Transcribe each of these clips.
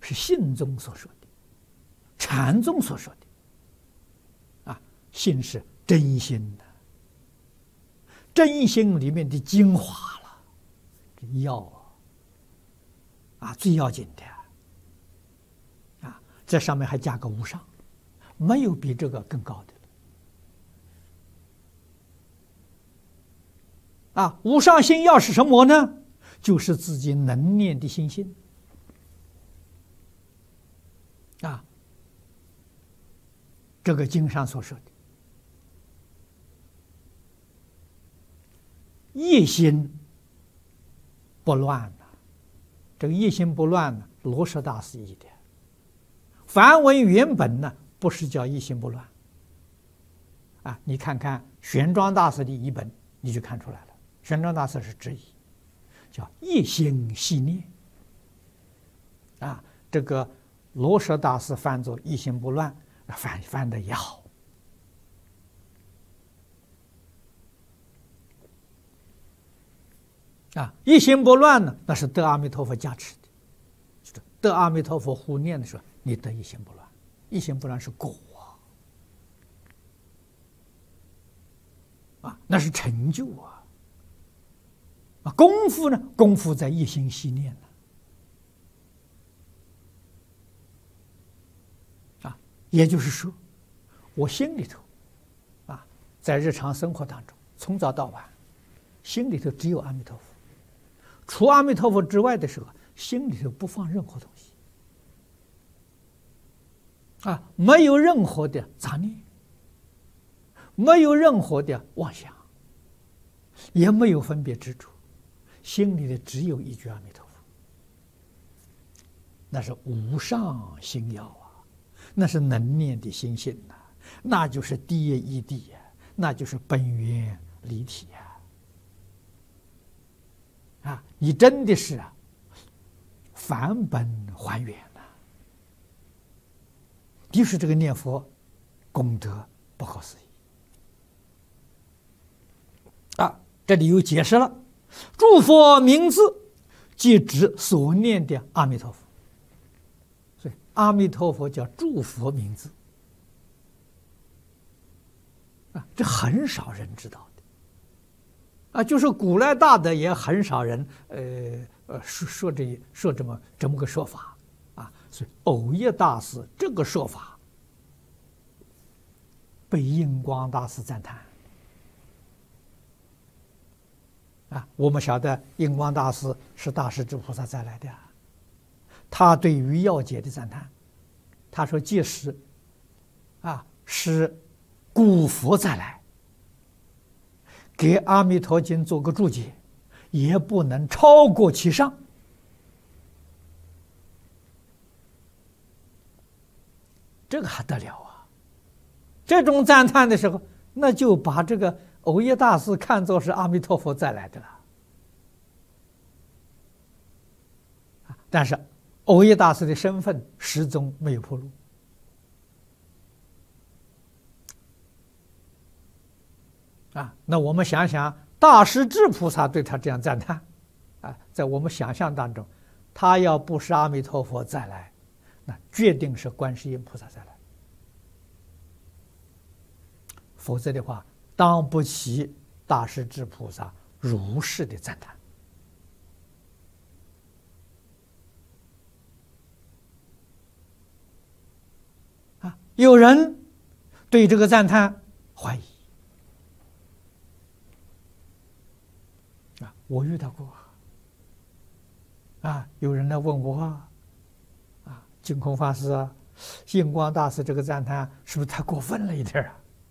是信宗所说的，禅宗所说的。信是真心的，真心里面的精华了，这要最要紧的这上面还加个无上，没有比这个更高的了。无上心要是什么呢？就是自己能念的心性。这个经上所说的一心不乱这个一心不乱呢，罗什大师译的。梵文原本呢，不是叫一心不乱你看看玄奘大师的译本，你就看出来了。玄奘大师是直译，叫一心系念这个罗什大师翻作一心不乱，翻的也好。一心不乱呢，那是得阿弥陀佛加持的，就是得阿弥陀佛护念的时候，你得一心不乱。一心不乱是果那是成就功夫呢？功夫在一心系念也就是说，我心里头在日常生活当中，从早到晚，心里头只有阿弥陀佛。除阿弥陀佛之外的时候，心里头不放任何东西没有任何的杂念，没有任何的妄想，也没有分别执着，心里的只有一句阿弥陀佛。那是无上心要那是能念的心性那就是第一义谛那就是本源离体你真的是返本还原的确这个念佛功德不可思议这里又解释了，诸佛名字即指所念的阿弥陀佛，所以阿弥陀佛叫诸佛名字这很少人知道的就是古来大德也很少人说这么个说法所以藕益大师这个说法被印光大师赞叹我们晓得印光大师是大势至菩萨再来的他对于要解的赞叹，他说即使是古佛再来给阿弥陀经做个注解，也不能超过其上。这个还得了这种赞叹的时候，那就把这个藕益大师看作是阿弥陀佛再来的了但是藕益大师的身份始终没有暴露那我们想想，大势至菩萨对他这样赞叹在我们想象当中，他要不是阿弥陀佛再来，那决定是观世音菩萨再来，否则的话当不起大势至菩萨如是的赞叹有人对这个赞叹怀疑我遇到过有人来问我净空法师印光大师这个赞叹是不是太过分了一点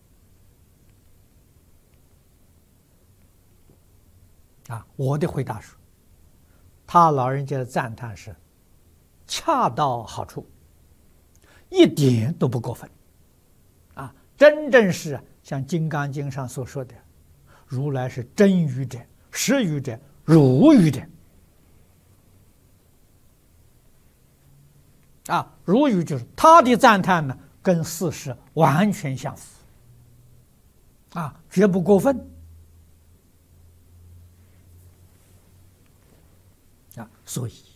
我的回答是，他老人家的赞叹是恰到好处，一点都不过分真正是像《金刚经》上所说的，如来是真语者、实语者、如语者如语就是他的赞叹呢，跟事实完全相符绝不过分所以